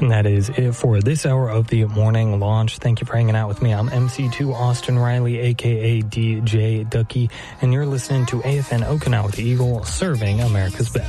And that is it for this hour of the morning launch. Thank you for hanging out with me. I'm MC2 Austin Riley, a.k.a. DJ Ducky, and you're listening to AFN Okinawa with the Eagle, serving America's best.